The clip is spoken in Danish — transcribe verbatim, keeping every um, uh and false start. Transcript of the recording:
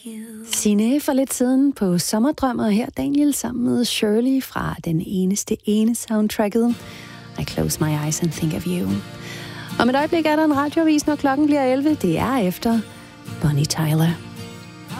Signe for lidt siden på Sommerdrømmer, her Daniel sammen med Shirley fra den eneste ene soundtracket I Close My Eyes and Think of You. Om et øjeblik er der en radioavis, når klokken bliver elleve. Det er efter Bonnie Tyler.